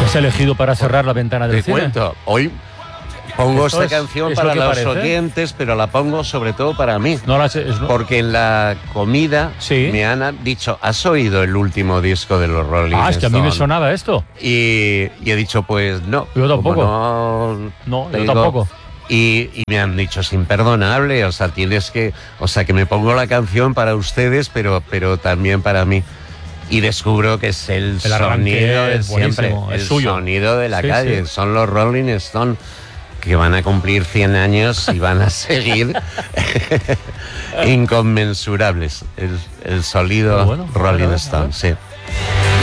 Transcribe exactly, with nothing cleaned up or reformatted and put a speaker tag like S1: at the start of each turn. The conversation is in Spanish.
S1: has elegido para cerrar la ventana del
S2: Te
S1: cine?
S2: cuento, hoy pongo
S1: Esto
S2: esta
S1: es-
S2: canción
S1: es
S2: para
S1: lo que
S2: los
S1: parece.
S2: oyentes, pero la pongo sobre todo para mí.
S1: No la sé, es- no-
S2: Porque en la comida
S1: Sí.
S2: me han dicho, ¿has oído el último disco de los Rolling
S1: Ah, es que a mí me
S2: Stones?
S1: sonaba esto.
S2: Y, y he dicho, pues no.
S1: Yo tampoco.
S2: como no,
S1: No, yo
S2: tengo-
S1: tampoco.
S2: Y, y me han dicho, es imperdonable, o sea, tienes que, o sea, que me pongo la canción para ustedes, pero, pero también para mí. Y descubro que es el,
S1: El arranque
S2: sonido de
S1: es
S2: siempre,
S1: buenísimo, es
S2: el
S1: suyo.
S2: sonido de la
S1: Sí,
S2: calle.
S1: sí.
S2: Son los Rolling Stones que van a cumplir cien años y van a seguir inconmensurables. El, el sonido
S1: Bueno,
S2: Rolling
S1: a ver, a ver.
S2: Stones, sí.